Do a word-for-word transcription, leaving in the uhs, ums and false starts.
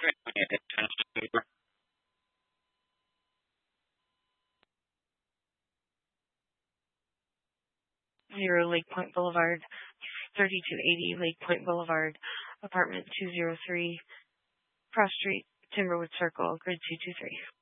Zero Lake Point Boulevard, thirty-two eighty Lake Point Boulevard, apartment two oh three, Cross Street, Timberwood Circle, grid two two three.